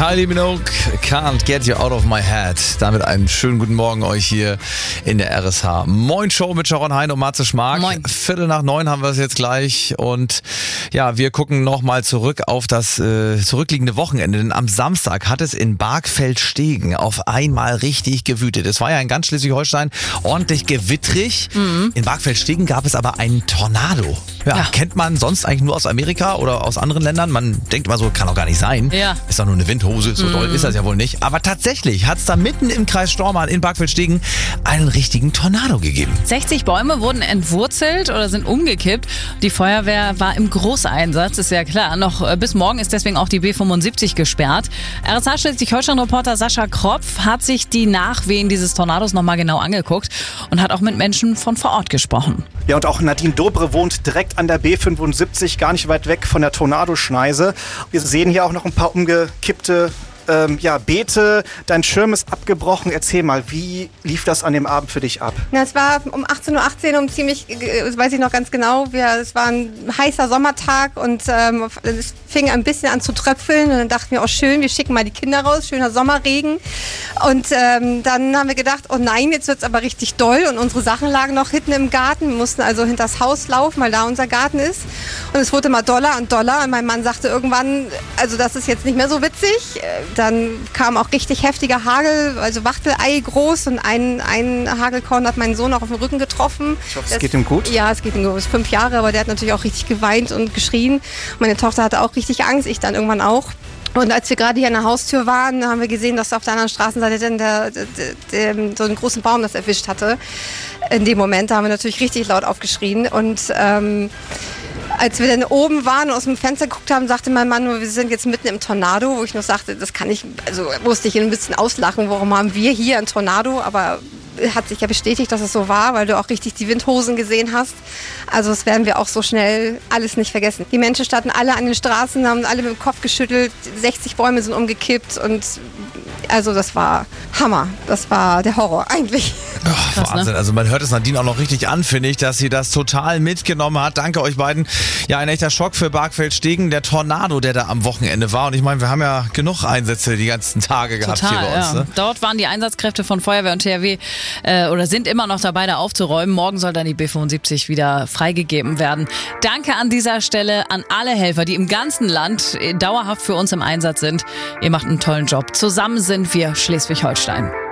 Kylie Minogue, Can't Get You Out of My Head. Damit einen schönen guten Morgen euch hier in der RSH Moin Show mit Sharon Hein und Matze Schmark. Moin. 8:45 haben wir es jetzt gleich und ja, wir gucken nochmal zurück auf das zurückliegende Wochenende, denn am Samstag hat es in Bargfeld-Stegen auf einmal richtig gewütet. Es war ja in ganz Schleswig-Holstein ordentlich gewittrig. In Bargfeld-Stegen gab es aber einen Tornado. Ja, kennt man sonst eigentlich nur aus Amerika oder aus anderen Ländern. Man denkt immer so, kann doch gar nicht sein. Ja. Ist doch nur eine Windhose, so doll ist das ja wohl nicht. Aber tatsächlich hat es da mitten im Kreis Stormarn in Bargfeld-Stegen einen richtigen Tornado gegeben. 60 Bäume wurden entwurzelt oder sind umgekippt. Die Feuerwehr war im Großeinsatz, ist ja klar. Noch bis morgen ist deswegen auch die B75 gesperrt. RSH Schleswig-Holstein-Reporter Sascha Kropf hat sich die Nachwehen dieses Tornados nochmal genau angeguckt und hat auch mit Menschen von vor Ort gesprochen. Ja, und auch Nadine Dobre wohnt direkt an der B75, gar nicht weit weg von der Tornadoschneise. Wir sehen hier auch noch ein paar umgekippte Beete. Dein Schirm ist abgebrochen. Erzähl mal, wie lief das an dem Abend für dich ab? Na, es war um 18:18 Uhr, das weiß ich noch ganz genau. Es war ein heißer Sommertag und es fing ein bisschen an zu tröpfeln. Und dann dachten wir, oh schön, wir schicken mal die Kinder raus, schöner Sommerregen. Und dann haben wir gedacht, oh nein, jetzt wird es aber richtig doll. Und unsere Sachen lagen noch hinten im Garten. Wir mussten also hinter das Haus laufen, weil da unser Garten ist. Und es wurde immer doller und doller. Und mein Mann sagte irgendwann, also das ist jetzt nicht mehr so witzig. Dann kam auch richtig heftiger Hagel, also Wachtelei groß, und ein Hagelkorn hat meinen Sohn auch auf den Rücken getroffen. Ich hoffe, es geht ihm gut. Ja, es geht ihm gut. Er ist 5 Jahre, aber der hat natürlich auch richtig geweint und geschrien. Meine Tochter hatte auch richtig Angst, ich dann irgendwann auch. Und als wir gerade hier an der Haustür waren, haben wir gesehen, dass auf der anderen Straßenseite dann so einen großen Baum das erwischt hatte. In dem Moment, da haben wir natürlich richtig laut aufgeschrien. Und als wir dann oben waren und aus dem Fenster geguckt haben, sagte mein Mann, wir sind jetzt mitten im Tornado, wo ich noch sagte, das kann ich, also musste ich ihn ein bisschen auslachen, warum haben wir hier ein Tornado, aber hat sich ja bestätigt, dass es so war, weil du auch richtig die Windhosen gesehen hast. Also das werden wir auch so schnell alles nicht vergessen. Die Menschen standen alle an den Straßen, haben alle mit dem Kopf geschüttelt, 60 Bäume sind umgekippt und also das war Hammer. Das war der Horror eigentlich. Oh, Krass, Wahnsinn. ne? Also man hört es Nadine auch noch richtig an, finde ich, dass sie das total mitgenommen hat. Danke euch beiden. Ja, ein echter Schock für Bargfeld-Stegen, der Tornado, der da am Wochenende war. Und ich meine, wir haben ja genug Einsätze die ganzen Tage gehabt Total, hier bei uns. ja. Ne? Dort waren die Einsatzkräfte von Feuerwehr und THW oder sind immer noch dabei, da aufzuräumen. Morgen soll dann die B75 wieder freigegeben werden. Danke an dieser Stelle an alle Helfer, die im ganzen Land dauerhaft für uns im Einsatz sind. Ihr macht einen tollen Job. Zusammen sind wir Schleswig-Holstein.